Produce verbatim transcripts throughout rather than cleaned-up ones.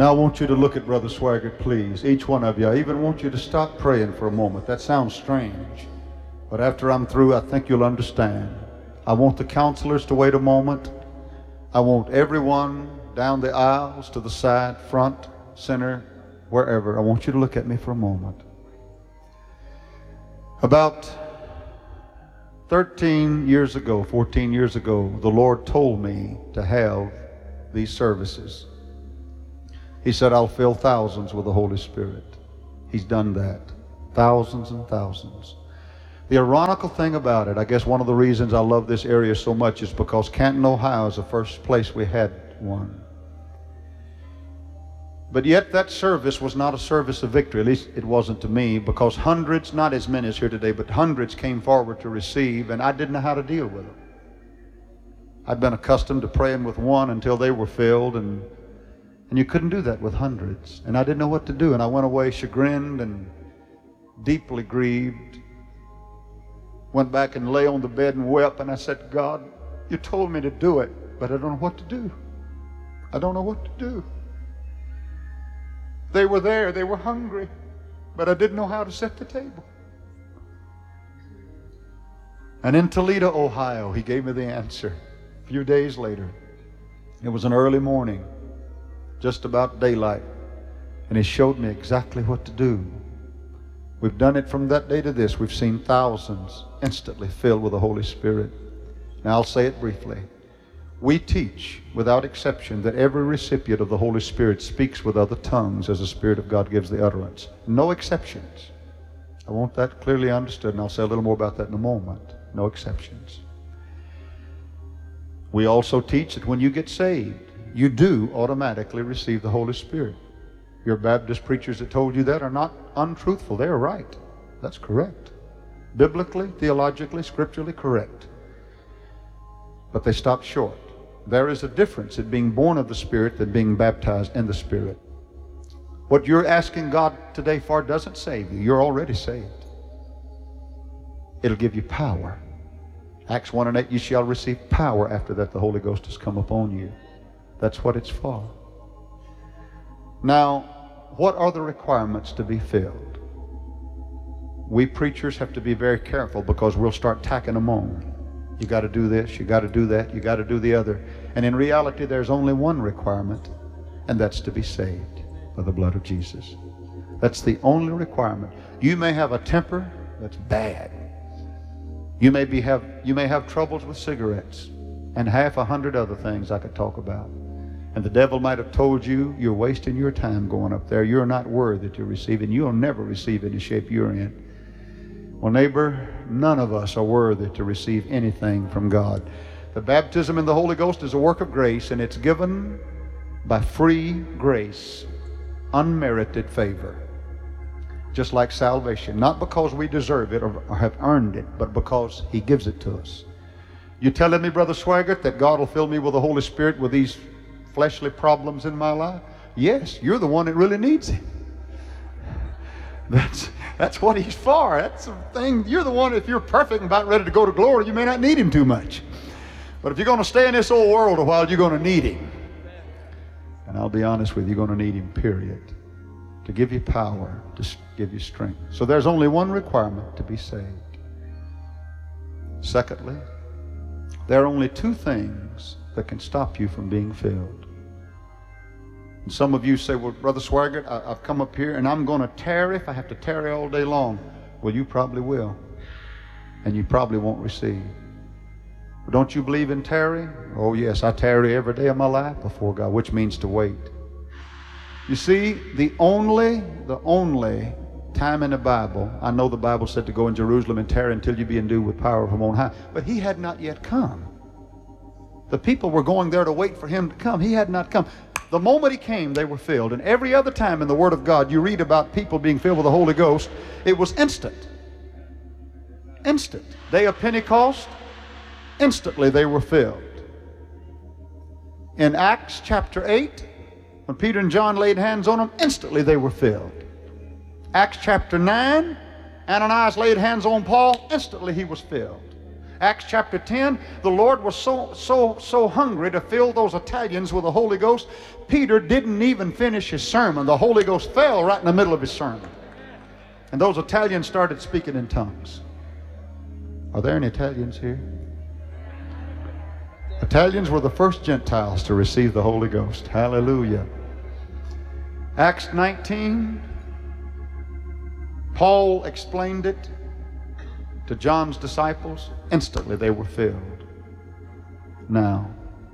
Now I want you to look at Brother Swaggart, please. Each one of you. I even want you to stop praying for a moment. That sounds strange. But after I'm through, I think you'll understand. I want the counselors to wait a moment. I want everyone down the aisles, to the side, front, center, wherever. I want you to look at me for a moment. About thirteen years ago, fourteen years ago, the Lord told me to have these services. He said, I'll fill thousands with the Holy Spirit. He's done that. Thousands and thousands. The ironical thing about it, I guess one of the reasons I love this area so much is because Canton, Ohio is the first place we had one. But yet that service was not a service of victory. At least it wasn't to me, because hundreds, not as many as here today, but hundreds came forward to receive, and I didn't know how to deal with them. I'd been accustomed to praying with one until they were filled, and and you couldn't do that with hundreds. And I didn't know what to do, and I went away chagrined and deeply grieved. Went back and lay on the bed and wept, and I said, God, you told me to do it, but I don't know what to do. I don't know what to do. They were there, they were hungry, but I didn't know how to set the table. And in Toledo, Ohio, he gave me the answer. A few days later, it was an early morning, just about daylight, and he showed me exactly what to do. We've done it from that day to this. We've seen thousands instantly filled with the Holy Spirit. Now I'll say it briefly. We teach without exception that every recipient of the Holy Spirit speaks with other tongues as the Spirit of God gives the utterance. No exceptions. I want that clearly understood, and I'll say a little more about that in a moment. No exceptions. We also teach that when you get saved, you do automatically receive the Holy Spirit. Your Baptist preachers that told you that are not untruthful. They are right. That's correct. Biblically, theologically, scripturally correct. But they stop short. There is a difference in being born of the Spirit than being baptized in the Spirit. What you're asking God today for doesn't save you. You're already saved. It'll give you power. Acts one and eight, you shall receive power. After that, the Holy Ghost has come upon you. That's what it's for. Now, what are the requirements to be filled? We preachers have to be very careful, because we'll start tacking them on. You got to do this, you got to do that, you got to do the other. And in reality, there's only one requirement, and that's to be saved by the blood of Jesus. That's the only requirement. You may have a temper that's bad. You may be have you may have troubles with cigarettes and half a hundred other things I could talk about. And the devil might have told you you're wasting your time going up there. You're not worthy to receive, and you'll never receive any shape you're in. Well, neighbor, none of us are worthy to receive anything from God. The baptism in the Holy Ghost is a work of grace, and it's given by free grace, unmerited favor. Just like salvation, not because we deserve it or have earned it, but because He gives it to us. You telling me, Brother Swaggart, that God will fill me with the Holy Spirit with these fleshly problems in my life? Yes, you're the one that really needs Him. That's, that's what He's for. That's the thing. You're the one, if you're perfect and about ready to go to glory, you may not need Him too much. But if you're going to stay in this old world a while, you're going to need Him. And I'll be honest with you, you're going to need Him, period. To give you power, to give you strength. So there's only one requirement to be saved. Secondly, there are only two things that can stop you from being filled. And some of you say, well, Brother Swaggart, I, I've come up here and I'm going to tarry if I have to tarry all day long. Well, you probably will. And you probably won't receive. But don't you believe in tarry? Oh, yes, I tarry every day of my life before God, which means to wait. You see, the only, the only time in the Bible, I know the Bible said to go in Jerusalem and tarry until you be endued with power from on high, but He had not yet come. The people were going there to wait for Him to come. He had not come. The moment He came, they were filled. And every other time in the Word of God, you read about people being filled with the Holy Ghost, it was instant. Instant. Day of Pentecost, instantly they were filled. In Acts chapter eight, when Peter and John laid hands on them, instantly they were filled. Acts chapter nine, Ananias laid hands on Paul, instantly he was filled. Acts chapter ten, the Lord was so, so, so hungry to fill those Italians with the Holy Ghost, Peter didn't even finish his sermon. The Holy Ghost fell right in the middle of his sermon. And those Italians started speaking in tongues. Are there any Italians here? Italians were the first Gentiles to receive the Holy Ghost. Hallelujah. Acts nineteen, Paul explained it to John's disciples. Instantly they were filled. Now,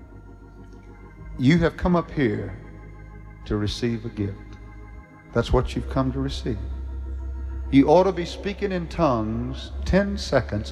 you have come up here to receive a gift. That's what you've come to receive. You ought to be speaking in tongues ten seconds